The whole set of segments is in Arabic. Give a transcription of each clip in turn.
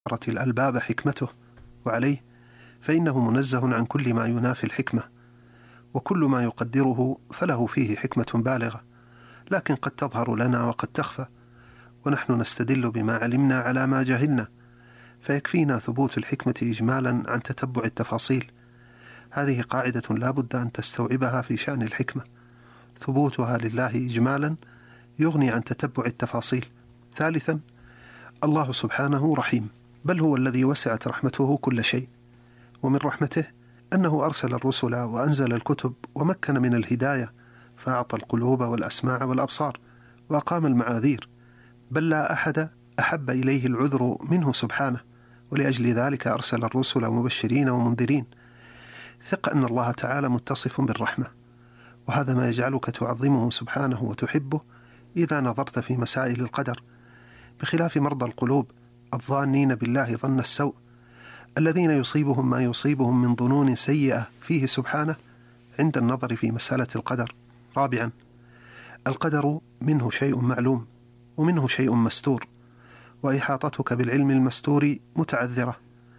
الألباب حكمته، وعليه فإنه منزه عن كل ما ينافي الحكمة، وكل ما يقدره فله فيه حكمة بالغة، لكن قد تظهر لنا وقد تخفى، ونحن نستدل بما علمنا على ما جهلنا، فيكفينا ثبوت الحكمة إجمالا عن تتبع التفاصيل. هذه قاعدة لا بد أن تستوعبها في شأن الحكمة، ثبوتها لله إجمالا يغني عن تتبع التفاصيل. ثالثا، الله سبحانه رحيم، بل هو الذي وسعت رحمته كل شيء، ومن رحمته أنه أرسل الرسل وأنزل الكتب ومكن من الهداية، فأعطى القلوب والأسماع والأبصار وأقام المعاذير، بل لا أحد أحب إليه العذر منه سبحانه، ولأجل ذلك أرسل الرسل مبشرين ومنذرين. ثق أن الله تعالى متصف بالرحمة، وهذا ما يجعلك تعظمه سبحانه وتحبه إذا نظرت في مسائل القدر، بخلاف مرضى القلوب الظانين بالله ظن السوء، الذين يصيبهم ما يصيبهم من ظنون سيئة فيه سبحانه عند النظر في مسألة القدر. رابعا، القدر منه شيء معلوم ومنه شيء مستور، وإحاطتك بالعلم المستور متعذرة،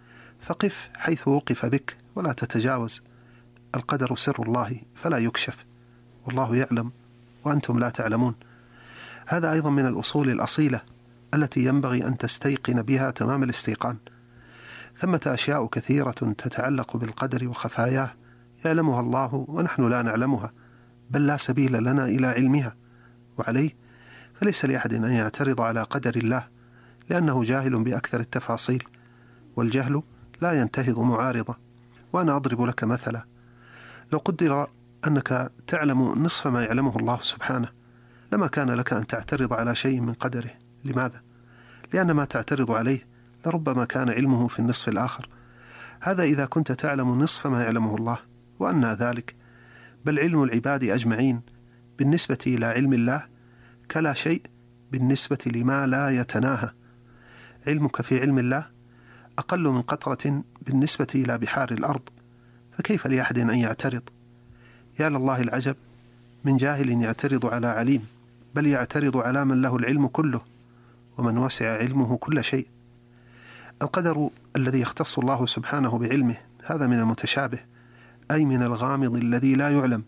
فقف حيث وقف بك ولا تتجاوز. القدر سر الله فلا يكشف، والله يعلم وأنتم لا تعلمون. هذا أيضا من الأصول الأصيلة التي ينبغي أن تستيقن بها تمام الاستيقان. ثمة أشياء كثيرة تتعلق بالقدر وخفاياه يعلمها الله ونحن لا نعلمها، بل لا سبيل لنا إلى علمها، وعليه فليس لأحد أن يعترض على قدر الله، لأنه جاهل بأكثر التفاصيل، والجهل لا ينتهض معارضة. وأنا أضرب لك مثلا، لو قدر أنك تعلم نصف ما يعلمه الله سبحانه، لما كان لك أن تعترض على شيء من قدره. لماذا؟ لأن ما تعترض عليه لربما كان علمه في النصف الآخر. هذا إذا كنت تعلم نصف ما يعلمه الله، وأن ذلك بل علم العباد أجمعين بالنسبة إلى علم الله كلا شيء بالنسبة لما لا يتناهى. علمك في علم الله أقل من قطرة بالنسبة إلى بحار الأرض، فكيف لأحد أن يعترض؟ يا لله العجب من جاهل يعترض على عليم، بل يعترض على من له العلم كله ومن وسع علمه كل شيء. القدر الذي يختص الله سبحانه بعلمه هذا من المتشابه، أي من الغامض الذي لا يعلم.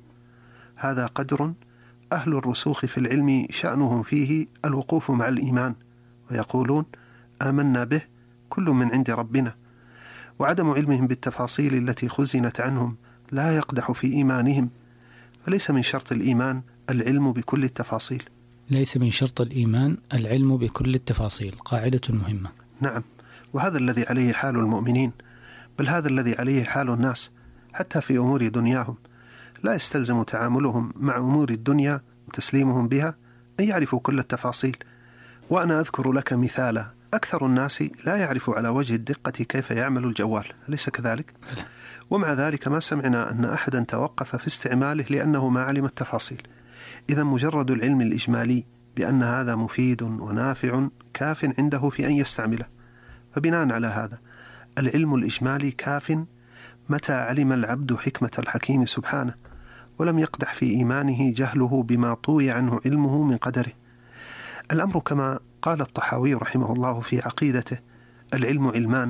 هذا قدر أهل الرسوخ في العلم شأنهم فيه الوقوف مع الإيمان، ويقولون آمنا به كل من عند ربنا، وعدم علمهم بالتفاصيل التي خزنت عنهم لا يقدح في إيمانهم. فليس من شرط الإيمان العلم بكل التفاصيل. ليس من شرط الإيمان العلم بكل التفاصيل، قاعدة مهمة. نعم، وهذا الذي عليه حال المؤمنين، بل هذا الذي عليه حال الناس حتى في أمور دنياهم. لا يستلزم تعاملهم مع أمور الدنيا وتسليمهم بها أن يعرفوا كل التفاصيل. وأنا أذكر لك مثالا، أكثر الناس لا يعرف على وجه الدقة كيف يعمل الجوال، أليس كذلك؟ ومع ذلك ما سمعنا أن أحدا توقف في استعماله لأنه ما علم التفاصيل. إذا مجرد العلم الإجمالي بأن هذا مفيد ونافع كاف عنده في أن يستعمله. فبناء على هذا العلم الإجمالي كاف متى علم العبد حكمة الحكيم سبحانه، ولم يقدح في إيمانه جهله بما طوي عنه علمه من قدره. الأمر كما قال الطحاوي رحمه الله في عقيدته: العلم علمان،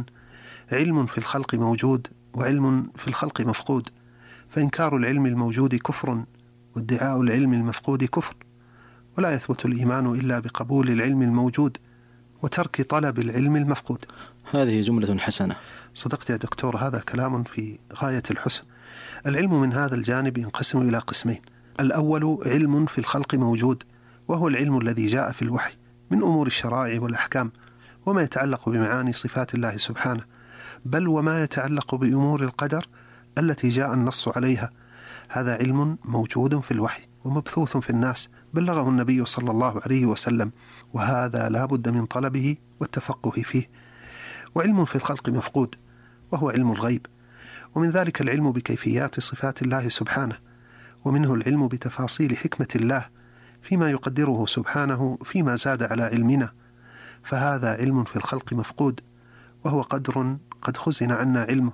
علم في الخلق موجود وعلم في الخلق مفقود، فإنكار العلم الموجود كفر، وادعاء العلم المفقود كفر، ولا يثبت الإيمان إلا بقبول العلم الموجود وترك طلب العلم المفقود. هذه جملة حسنة. صدقت يا دكتور، هذا كلام في غاية الحسن. العلم من هذا الجانب ينقسم إلى قسمين: الأول علم في الخلق موجود، وهو العلم الذي جاء في الوحي من أمور الشرائع والأحكام وما يتعلق بمعاني صفات الله سبحانه، بل وما يتعلق بأمور القدر التي جاء النص عليها. هذا علم موجود في الوحي ومبثوث في الناس، بلغه النبي صلى الله عليه وسلم، وهذا لا بد من طلبه والتفقه فيه. وعلم في الخلق مفقود، وهو علم الغيب، ومن ذلك العلم بكيفيات صفات الله سبحانه، ومنه العلم بتفاصيل حكمة الله فيما يقدره سبحانه فيما زاد على علمنا. فهذا علم في الخلق مفقود، وهو قدر قد خزن عنا علمه.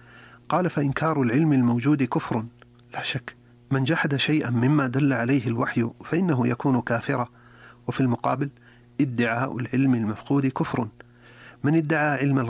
قال: فإنكار العلم الموجود كفر. لا شك من جحد شيئا مما دل عليه الوحي فإنه يكون كافرا. وفي المقابل ادعاء العلم المفقود كفر، من ادعى علم